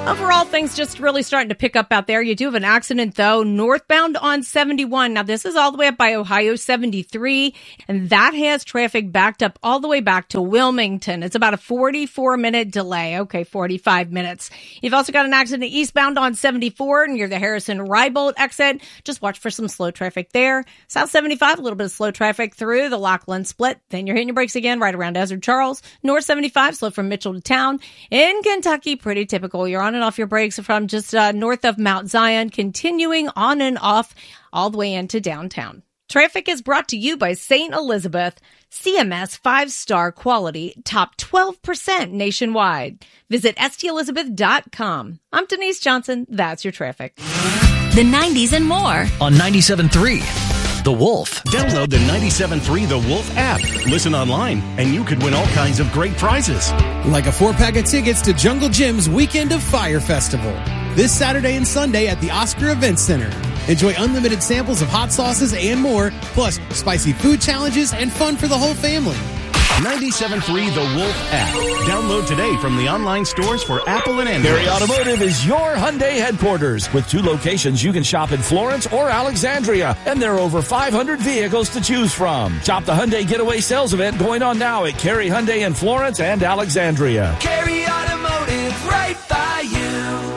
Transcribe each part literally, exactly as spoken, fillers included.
Overall, things just really starting to pick up out there. You do have an accident, though, northbound on seventy-one. Now, this is all the way up by Ohio seventy-three, and that has traffic backed up all the way back to Wilmington. It's about a forty-four minute delay. Okay, forty-five minutes. You've also got an accident eastbound on seventy-four near the Harrison-Rybolt exit. Just watch for some slow traffic there. South seventy-five, a little bit of slow traffic through the Lockland split. Then you're hitting your brakes again right around Ezra Charles. North seventy-five, slow from Mitchell to town. In Kentucky, pretty typical. You're on and off your brakes from just uh, north of Mount Zion, continuing on and off all the way into downtown. Traffic is brought to you by Saint Elizabeth, C M S five-star quality, top twelve percent nationwide. Visit S T Elizabeth dot com. I'm Denise Johnson. That's your traffic. The nineties and more on ninety-seven point three. The Wolf. Download the ninety-seven point three The Wolf app. Listen online, and you could win all kinds of great prizes. Like a four-pack of tickets to Jungle Jim's Weekend of Fire Festival. This Saturday and Sunday at the Oscar Event Center. Enjoy unlimited samples of hot sauces and more, plus spicy food challenges and fun for the whole family. ninety-seven point three The Wolf app. Download today from the online stores for Apple and Android. Perry Automotive is your Hyundai headquarters. With two locations, you can shop in Florence or Alexandria, and there are over five hundred vehicles to choose from. Shop the Hyundai Getaway Sales Event going on now at Cary Hyundai in Florence and Alexandria. Cary Automotive, right by you.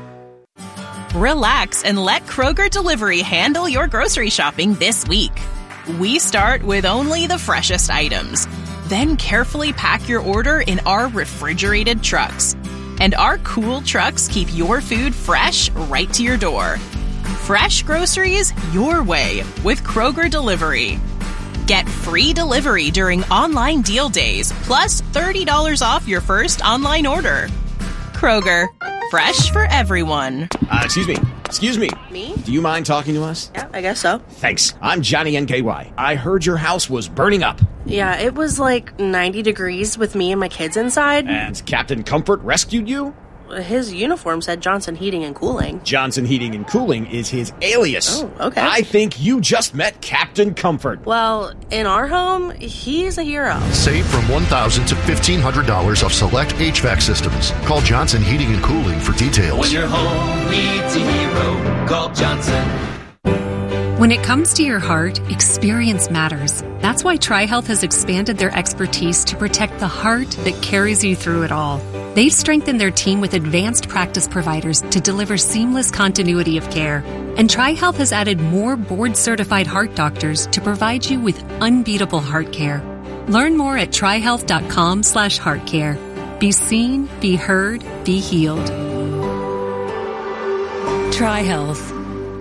Relax and let Kroger Delivery handle your grocery shopping this week. We start with only the freshest items. Then carefully pack your order in our refrigerated trucks. And our cool trucks keep your food fresh right to your door. Fresh groceries your way with Kroger Delivery. Get free delivery during online deal days, plus thirty dollars off your first online order. Kroger, fresh for everyone. Uh, excuse me. Excuse me. Me? Do you mind talking to us? Yeah, I guess so. Thanks. I'm Johnny N K Y. I heard your house was burning up. Yeah, it was like ninety degrees with me and my kids inside. And Captain Comfort rescued you? His uniform said Johnson Heating and Cooling. Johnson Heating and Cooling is his alias. Oh, okay. I think you just met Captain Comfort. Well, in our home, he's a hero. Save from one thousand dollars to fifteen hundred dollars off select H V A C systems. Call Johnson Heating and Cooling for details. When your home needs a hero, call Johnson. When it comes to your heart, experience matters. That's why TriHealth has expanded their expertise to protect the heart that carries you through it all. They've strengthened their team with advanced practice providers to deliver seamless continuity of care. And TriHealth has added more board-certified heart doctors to provide you with unbeatable heart care. Learn more at trihealth.com slash heart care. Be seen, be heard, be healed. TriHealth.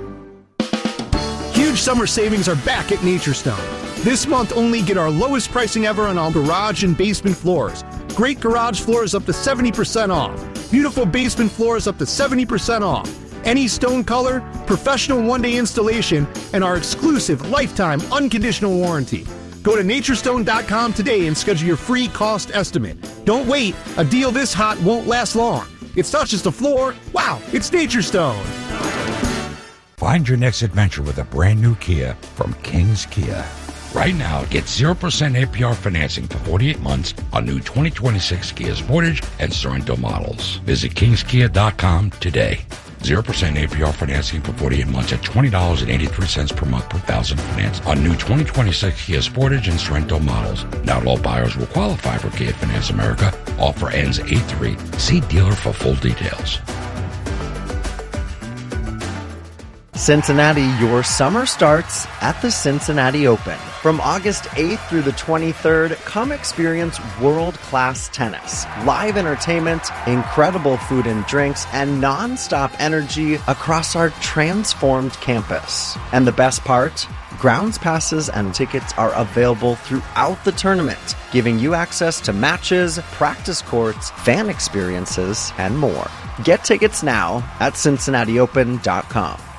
Huge summer savings are back at Nature Stone. This month only get our lowest pricing ever on all garage and basement floors. Great garage floors up to seventy percent off. Beautiful basement floors up to seventy percent off. Any stone color, professional one-day installation, and our exclusive lifetime unconditional warranty. Go to nature stone dot com today and schedule your free cost estimate. Don't wait. A deal this hot won't last long. It's not just a floor. Wow, it's Nature Stone. Find your next adventure with a brand new Kia from King's Kia. Right now, get zero percent A P R financing for forty-eight months on new twenty twenty-six Kia Sportage and Sorento models. Visit kings kia dot com today. zero percent A P R financing for forty-eight months at twenty dollars and eighty-three cents per month per thousand finance on new twenty twenty-six Kia Sportage and Sorento models. Not all buyers will qualify for Kia Finance America. Offer ends eight three. See dealer for full details. Cincinnati, your summer starts at the Cincinnati Open. From August eighth through the twenty-third, come experience world-class tennis, live entertainment, incredible food and drinks, and non-stop energy across our transformed campus. And the best part? Grounds passes and tickets are available throughout the tournament, giving you access to matches, practice courts, fan experiences, and more. Get tickets now at cincinnati open dot com.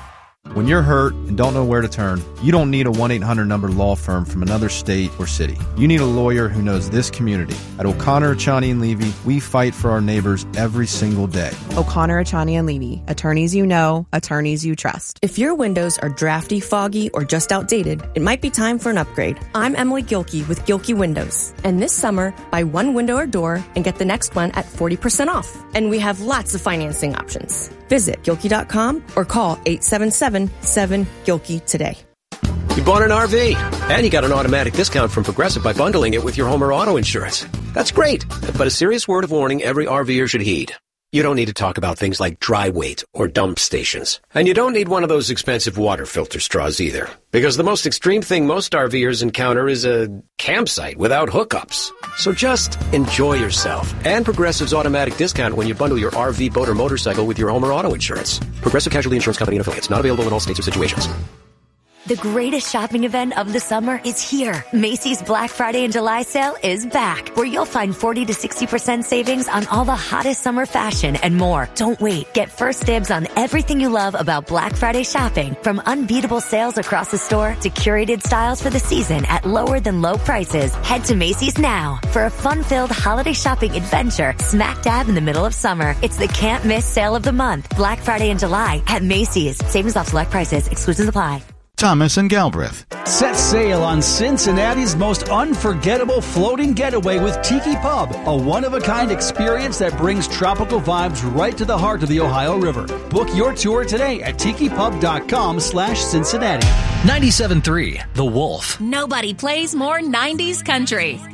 When you're hurt and don't know where to turn, you don't need a one eight hundred number law firm from another state or city. You need a lawyer who knows this community. At O'Connor, Achani and Levy, we fight for our neighbors every single day. O'Connor, Achani and Levy. Attorneys you know, attorneys you trust. If your windows are drafty, foggy, or just outdated, it might be time for an upgrade. I'm Emily Gilkey with Gilkey Windows. And this summer, buy one window or door and get the next one at forty percent off. And we have lots of financing options. Visit Gilkey dot com or call eight seven seven, seven, Gilkey today. You bought an R V, and you got an automatic discount from Progressive by bundling it with your home or auto insurance. That's great, but a serious word of warning every RVer should heed. You don't need to talk about things like dry weight or dump stations. And you don't need one of those expensive water filter straws either. Because the most extreme thing most RVers encounter is a campsite without hookups. So just enjoy yourself and Progressive's automatic discount when you bundle your R V, boat, or motorcycle with your home or auto insurance. Progressive Casualty Insurance Company and affiliates. Not available in all states or situations. The greatest shopping event of the summer is here. Macy's Black Friday and July sale is back, where you'll find forty to sixty percent savings on all the hottest summer fashion and more. Don't wait. Get first dibs on everything you love about Black Friday shopping, from unbeatable sales across the store to curated styles for the season at lower than low prices. Head to Macy's now for a fun-filled holiday shopping adventure smack dab in the middle of summer. It's the can't miss sale of the month. Black Friday and July at Macy's. Savings off select prices. Exclusions apply. Thomas and Galbraith. Set sail on Cincinnati's most unforgettable floating getaway with Tiki Pub, a one-of-a-kind experience that brings tropical vibes right to the heart of the Ohio River. Book your tour today at tiki pub dot com slash Cincinnati. ninety-seven point three The Wolf. Nobody plays more nineties country.